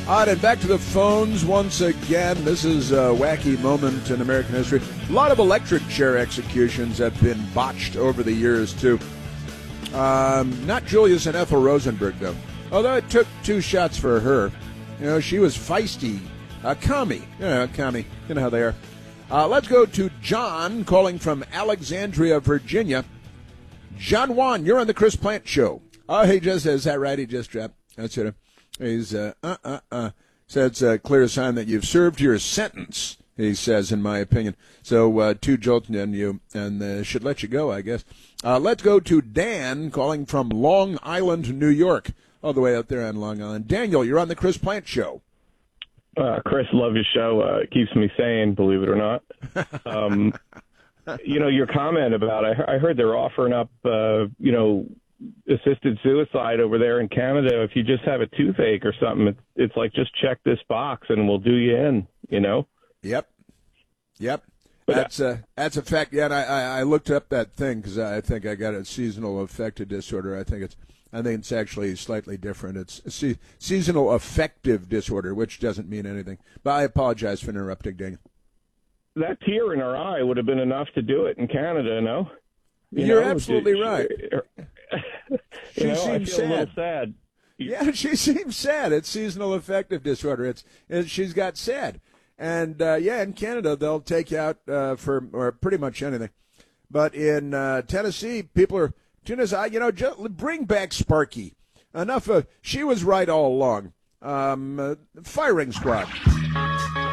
All right, and back to the phones once again. This is a wacky moment in American history. A lot of electric chair executions have been botched over the years, too. Not Julius and Ethel Rosenberg, though. Although it took 2 shots for her. You know, she was feisty. Commie. Commie. You know how they are. Let's go to John calling from Alexandria, Virginia. John Juan, you're on the Chris Plant Show. Oh, he just says, is that right? He just dropped. That's it. He's, so it's a clear sign that you've served your sentence, he says, in my opinion. So, too jolting on you, and should let you go, I guess. Let's go to Dan calling from Long Island, New York, all the way out there on Long Island. Daniel, you're on the Chris Plant Show. Chris, love your show. It keeps me sane, believe it or not. Your comment about, I heard they're offering up, assisted suicide over there in Canada. If you just have a toothache or something, it's like, just check this box and we'll do you in, Yep. That's a fact. Yeah, and I looked up that thing because I think I got a seasonal affective disorder. I think it's actually slightly different. It's seasonal affective disorder, which doesn't mean anything. But I apologize for interrupting, Daniel. That tear in her eye would have been enough to do it in Canada, no? You're absolutely right. She seems I feel sad. a little sad. Yeah, she seems sad. It's seasonal affective disorder. She's got sad. And, in Canada, they'll take you out for pretty much anything. But in Tennessee, people are tuning us out. Just bring back Sparky. Enough of, she was right all along. Firing squad.